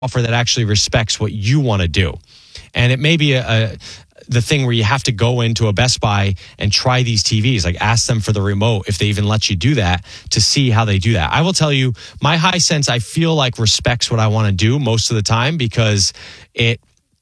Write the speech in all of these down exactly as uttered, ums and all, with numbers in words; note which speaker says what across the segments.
Speaker 1: offer that actually respects what you want to do. And it may be a, a the thing where you have to go into a Best Buy and try these T Vs, like ask them for the remote if they even let you do that to see how they do that. I will tell you, my Hisense, I feel like respects what I want to do most of the time because it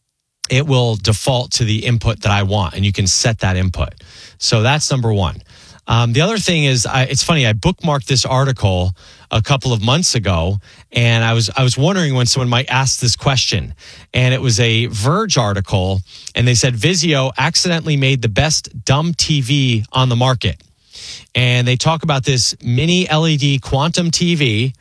Speaker 1: it will default to the input that I want, and you can set that input. So that's number one. Um, the other thing is, I, it's funny, I bookmarked this article a couple of months ago, and I was I was wondering when someone might ask this question. And it was a Verge article, and they said Vizio accidentally made the best dumb T V on the market. And they talk about this mini L E D quantum T V,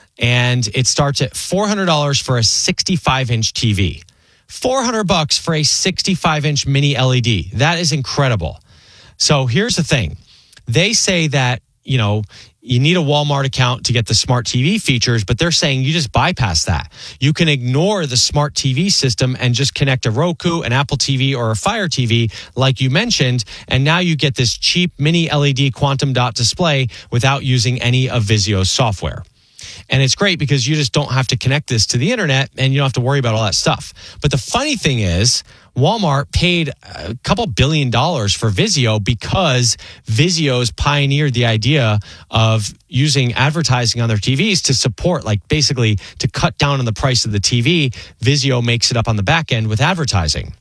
Speaker 1: and it starts at four hundred dollars for a sixty-five inch T V. four hundred bucks for a sixty-five inch mini L E D. That is incredible. So here's the thing. They say that, you know, you need a Walmart account to get the smart T V features, but they're saying you just bypass that. You can ignore the smart T V system and just connect a Roku, an Apple T V, or a Fire T V, like you mentioned, and now you get this cheap mini L E D quantum dot display without using any of Vizio's software. And it's great because you just don't have to connect this to the internet and you don't have to worry about all that stuff. But the funny thing is, Walmart paid a couple billion dollars for Vizio because Vizio's pioneered the idea of using advertising on their T Vs to support, like basically to cut down on the price of the T V. Vizio makes it up on the back end with advertising.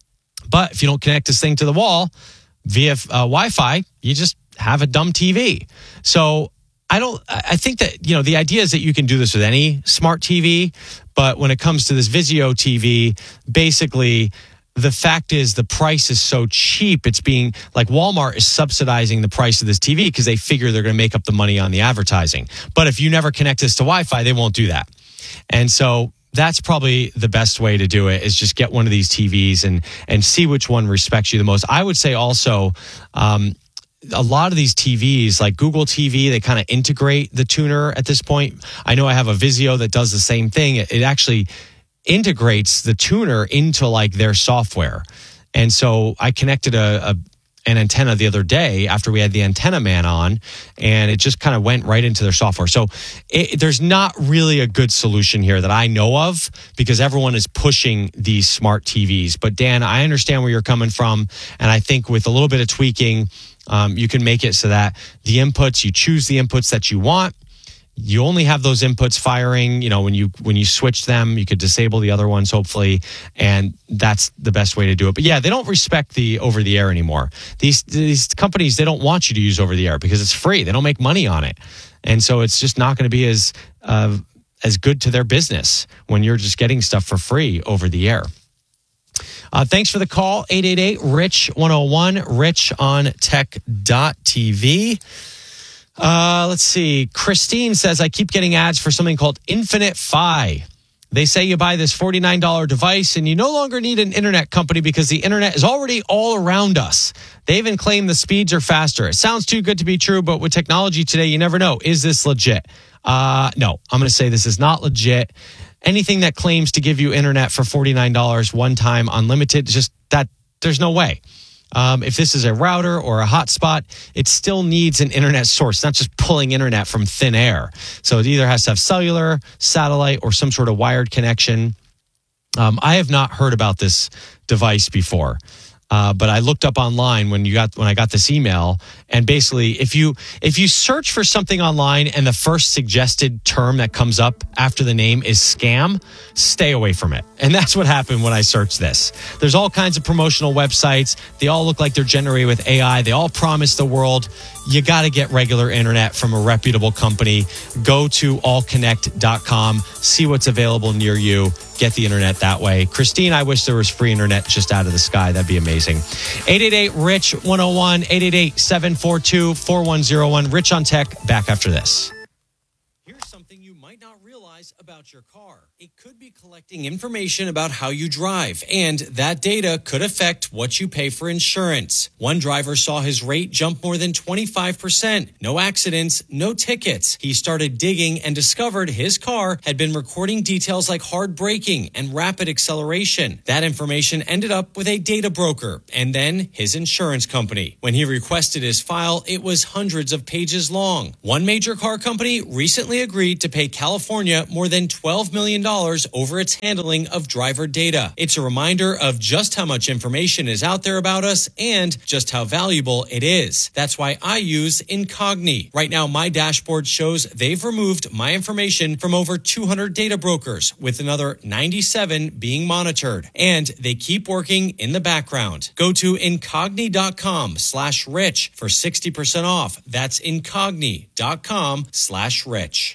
Speaker 1: But if you don't connect this thing to the wall via uh, Wi-Fi, you just have a dumb T V. So I don't, I think that, you know, the idea is that you can do this with any smart T V, but when it comes to this Vizio T V, basically the fact is the price is so cheap. It's being like Walmart is subsidizing the price of this T V because they figure they're going to make up the money on the advertising. But if you never connect this to Wi-Fi, they won't do that. And so that's probably the best way to do it is just get one of these T Vs and, and see which one respects you the most. I would say also, um, a lot of these T Vs, like Google T V, they kind of integrate the tuner at this point. I know I have a Vizio that does the same thing. It, it actually integrates the tuner into like their software. And so I connected a, a an antenna the other day after we had the Antenna Man on, and it just kind of went right into their software. So it, there's not really a good solution here that I know of because everyone is pushing these smart T Vs. But Dan, I understand where you're coming from. And I think with a little bit of tweaking, um, you can make it so that the inputs, you choose the inputs that you want. You only have those inputs firing, you know, when you when you switch them, you could disable the other ones, hopefully, and that's the best way to do it. But yeah, they don't respect the over-the-air anymore. These these companies, they don't want you to use over-the-air because it's free. They don't make money on it. And so it's just not going to be as uh, as good to their business when you're just getting stuff for free over the air. Uh, thanks for the call, eight eight eight, R I C H one oh one, rich on tech dot t v. Uh, let's see. Christine says, I keep getting ads for something called Infinite Fi. They say you buy this forty-nine dollars device and you no longer need an internet company because the internet is already all around us. They even claim the speeds are faster. It sounds too good to be true, but with technology today, you never know. Is this legit? Uh, no, I'm going to say this is not legit. Anything that claims to give you internet for forty-nine dollars one time unlimited, just that there's no way. Um, if this is a router or a hotspot, it still needs an internet source, not just pulling internet from thin air. So it either has to have cellular, satellite, or some sort of wired connection. Um, I have not heard about this device before. Uh, but I looked up online when you got when I got this email, and basically, if you if you search for something online and the first suggested term that comes up after the name is scam, stay away from it. And that's what happened when I searched this. There's all kinds of promotional websites. They all look like they're generated with A I. They all promise the world. You got to get regular internet from a reputable company. Go to all connect dot com, see what's available near you. Get the internet that way. Christine, I wish there was free internet just out of the sky. That'd be amazing. eight eight eight, R I C H one oh one, eight eight eight, seven four two, four one oh one. Rich on Tech, back after this. Here's something you might not realize about your car. It could be collecting information about how you drive, and that data could affect what you pay for insurance. One driver saw his rate jump more than twenty-five percent. No accidents, no tickets. He started digging and discovered his car had been recording details like hard braking and rapid acceleration. That information ended up with a data broker and then his insurance company. When he requested his file, it was hundreds of pages long. One major car company recently agreed to pay California more than than twelve million dollars over its handling of driver data. It's a reminder of just how much information is out there about us and just how valuable it is. That's why I use Incogni. Right now, my dashboard shows they've removed my information from over two hundred data brokers, with another ninety-seven being monitored. And they keep working in the background. Go to incogni.com slash rich for sixty percent off. That's incogni.com slash rich.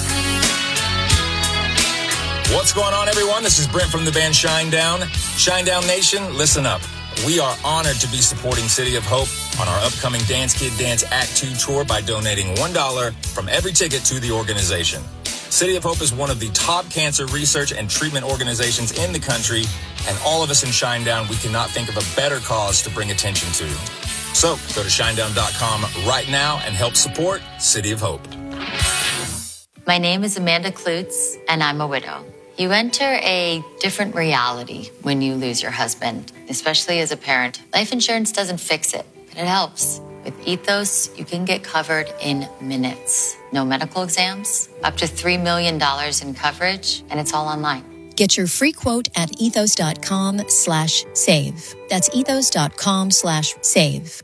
Speaker 2: What's going on, everyone? This is Brent from the band Shinedown. Shinedown Nation, listen up. We are honored to be supporting City of Hope on our upcoming Dance Kid Dance Act two tour by donating one dollar from every ticket to the organization. City of Hope is one of the top cancer research and treatment organizations in the country, and all of us in Shinedown, we cannot think of a better cause to bring attention to. So go to shinedown dot com right now and help support City of Hope.
Speaker 3: My name is Amanda Klutz, and I'm a widow. You enter a different reality when you lose your husband, especially as a parent. Life insurance doesn't fix it, but it helps. With Ethos, you can get covered in minutes. No medical exams, up to three million dollars in coverage, and it's all online.
Speaker 4: Get your free quote at ethos.com slash save. That's ethos.com slash save.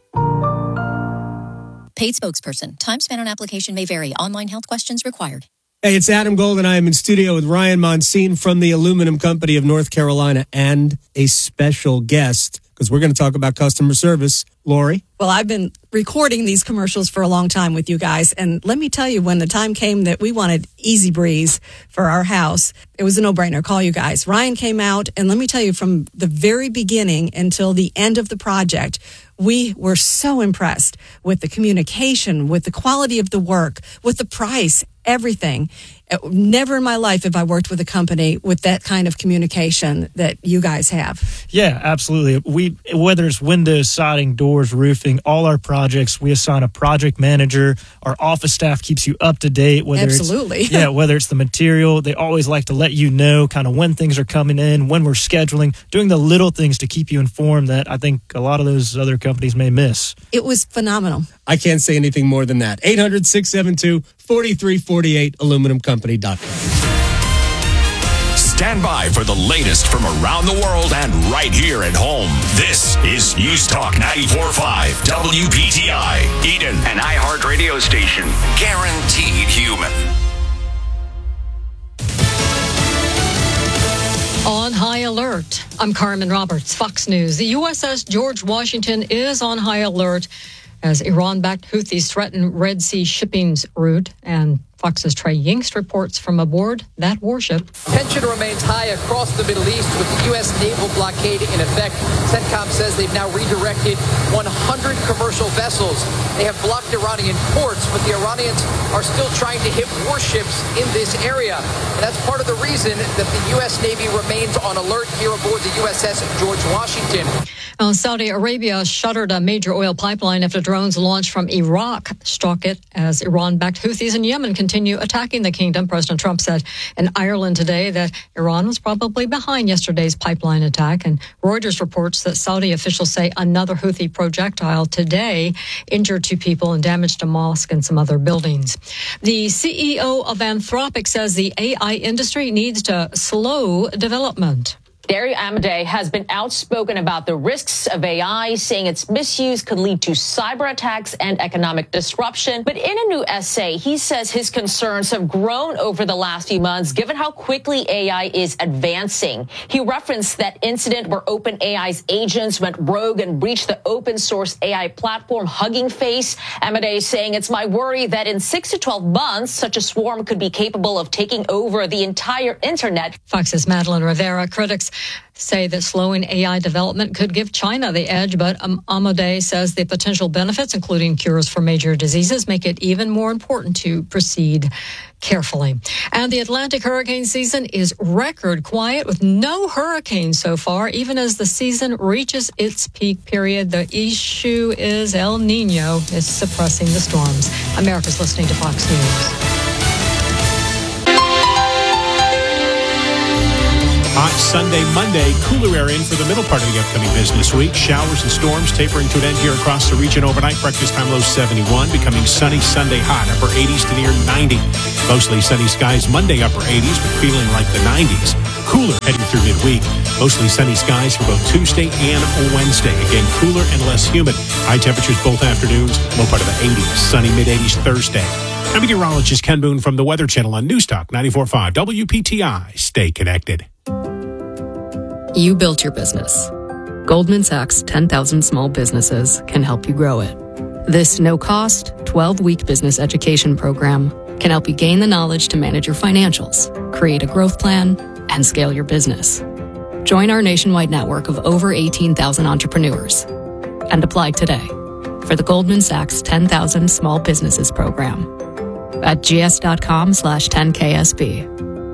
Speaker 4: Paid spokesperson. Time spent on application may vary. Online health questions required.
Speaker 5: Hey, it's Adam Gold, and I am in studio with Ryan Monsine from the Aluminum Company of North Carolina and a special guest, because we're going to talk about customer service. Lori?
Speaker 6: Well, I've been recording these commercials for a long time with you guys, and let me tell you, when the time came that we wanted Easy Breeze for our house, it was a no-brainer. Call you guys. Ryan came out, and let me tell you, from the very beginning until the end of the project, we were so impressed with the communication, with the quality of the work, with the price, everything. Never in my life have I worked with a company with that kind of communication that you guys have.
Speaker 7: Yeah, absolutely. We, whether it's windows, siding, doors, roofing, all our projects, we assign a project manager. Our office staff keeps you up to date. Whether
Speaker 6: Absolutely.
Speaker 7: It's, yeah, whether it's the material, they always like to let you know kind of when things are coming in, when we're scheduling, doing the little things to keep you informed that I think a lot of those other companies may miss.
Speaker 6: It was phenomenal.
Speaker 5: I can't say anything more than that. eight hundred, six seven two, four three four eight, aluminum company dot com.
Speaker 8: Stand by for the latest from around the world and right here at home. This is News Talk ninety-four point five W P T I, Eden, an iHeart radio station. Guaranteed human.
Speaker 9: On high alert, I'm Carmen Roberts, Fox News. The U S S George Washington is on high alert as Iran-backed Houthis threaten Red Sea shipping route, and Fox's Trey Yingst reports from aboard that warship.
Speaker 10: Tension remains high across the Middle East with the U S naval blockade in effect. CENTCOM says they've now redirected one hundred commercial vessels. They have blocked Iranian ports, but the Iranians are still trying to hit warships in this area. And that's part of the reason that the U S Navy remains on alert here aboard the U S S George Washington.
Speaker 9: Uh, Saudi Arabia shuttered a major oil pipeline after drones launched from Iraq struck it as Iran-backed Houthis in Yemen continue attacking the kingdom. President Trump said in Ireland today that Iran was probably behind yesterday's pipeline attack. And Reuters reports that Saudi officials say another Houthi projectile today injured two people and damaged a mosque and some other buildings. The C E O of Anthropic says the A I industry needs to slow development.
Speaker 11: Dario Amodei has been outspoken about the risks of A I, saying its misuse could lead to cyber attacks and economic disruption. But in a new essay, he says his concerns have grown over the last few months, given how quickly A I is advancing. He referenced that incident where OpenAI's agents went rogue and breached the open source A I platform Hugging Face. Amodei saying, "It's my worry that in six to twelve months, such a swarm could be capable of taking over the entire internet."
Speaker 9: Fox's Madeline Rivera. Critics say that slowing A I development could give China the edge, but um, Amodei says the potential benefits, including cures for major diseases, make it even more important to proceed carefully. And the Atlantic hurricane season is record quiet with no hurricanes so far, even as the season reaches its peak period. The issue is El Nino is suppressing the storms. America's listening to Fox News.
Speaker 12: Hot Sunday, Monday, cooler air in for the middle part of the upcoming business week. Showers and storms tapering to an end here across the region overnight. Breakfast time low seventy-one, becoming sunny Sunday hot, upper eighties to near ninety. Mostly sunny skies Monday, upper eighties, but feeling like the nineties. Cooler heading through midweek. Mostly sunny skies for both Tuesday and Wednesday. Again, cooler and less humid. High temperatures both afternoons, low part of the eighties. Sunny mid-eighties Thursday. I'm meteorologist Ken Boone from the Weather Channel on Newstalk ninety-four point five W P T I. Stay connected.
Speaker 13: You built your business. Goldman Sachs ten thousand Small Businesses can help you grow it. This no-cost, twelve-week business education program can help you gain the knowledge to manage your financials, create a growth plan, and scale your business. Join our nationwide network of over eighteen thousand entrepreneurs and apply today for the Goldman Sachs ten thousand Small Businesses program at gs.com slash 10KSB.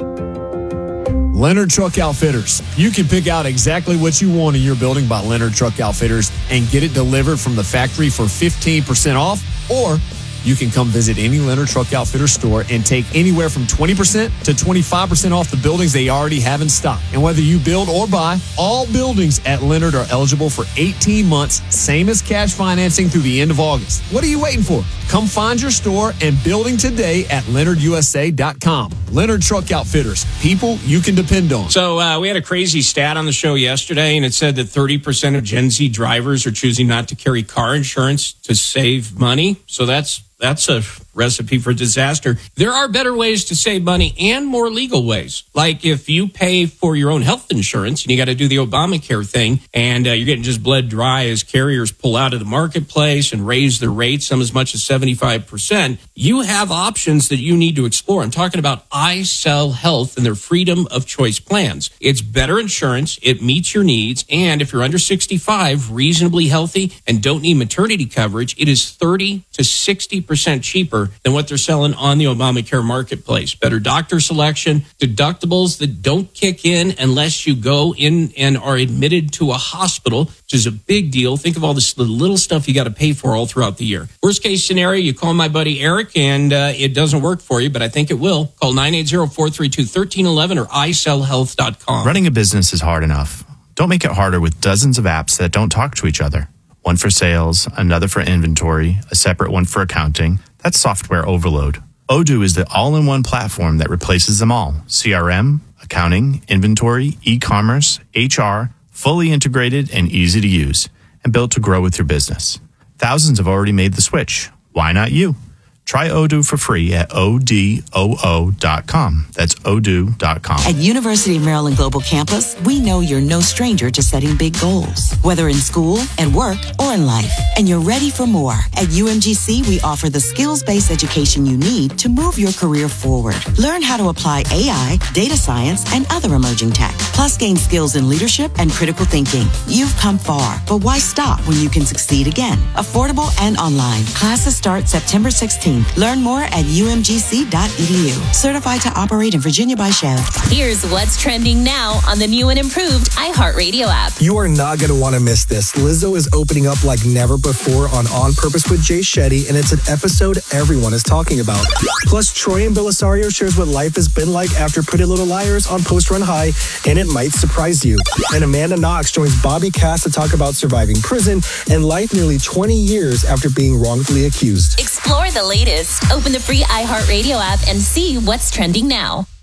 Speaker 14: Leonard Truck Outfitters. You can pick out exactly what you want in your building by Leonard Truck Outfitters and get it delivered from the factory for fifteen percent off, or you can come visit any Leonard Truck Outfitters store and take anywhere from twenty percent to twenty-five percent off the buildings they already have in stock. And whether you build or buy, all buildings at Leonard are eligible for eighteen months, same as cash financing through the end of August. What are you waiting for? Come find your store and building today at leonard u s a dot com. Leonard Truck Outfitters, people you can depend on.
Speaker 15: So uh, we had a crazy stat on the show yesterday, and it said that thirty percent of Gen Z drivers are choosing not to carry car insurance to save money. So that's That's a recipe for disaster. There are better ways to save money and more legal ways. Like if you pay for your own health insurance and you got to do the Obamacare thing and uh, you're getting just bled dry as carriers pull out of the marketplace and raise their rates, some as much as seventy-five percent, you have options that you need to explore. I'm talking about iSell Health and their freedom of choice plans. It's better insurance. It meets your needs. And if you're under sixty-five, reasonably healthy, and don't need maternity coverage, it is thirty to sixty percent cheaper than what they're selling on the Obamacare marketplace. Better doctor selection, deductibles that don't kick in unless you go in and are admitted to a hospital, which is a big deal. Think of all this little stuff you got to pay for all throughout the year. Worst case scenario, you call my buddy Eric and uh, it doesn't work for you, but I think it will. Call nine eight zero, four three two, one three one one or i sell health dot com.
Speaker 16: Running a business is hard enough. Don't make it harder with dozens of apps that don't talk to each other. One for sales, another for inventory, a separate one for accounting. That's software overload. Odoo is the all-in-one platform that replaces them all. C R M, accounting, inventory, e-commerce, H R, fully integrated and easy to use, and built to grow with your business. Thousands have already made the switch. Why not you? Try Odoo for free at O D O O dot com. That's odoo dot com.
Speaker 17: At University of Maryland Global Campus, we know you're no stranger to setting big goals, whether in school, at work, or in life. And you're ready for more. At U M G C, we offer the skills-based education you need to move your career forward. Learn how to apply A I, data science, and other emerging tech. Plus, gain skills in leadership and critical thinking. You've come far, but why stop when you can succeed again? Affordable and online. Classes start September sixteenth. Learn more at U M G C dot E D U. Certified to operate in Virginia by Shell.
Speaker 18: Here's what's trending now on the new and improved iHeartRadio app.
Speaker 19: You are not going to want to miss this. Lizzo is opening up like never before on On Purpose with Jay Shetty, and it's an episode everyone is talking about. Plus, Troy and Belisario shares what life has been like after Pretty Little Liars on Post Run High, and it might surprise you. And Amanda Knox joins Bobby Cass to talk about surviving prison and life nearly twenty years after being wrongfully accused.
Speaker 18: Explore the latest. Open the free iHeartRadio app and see what's trending now.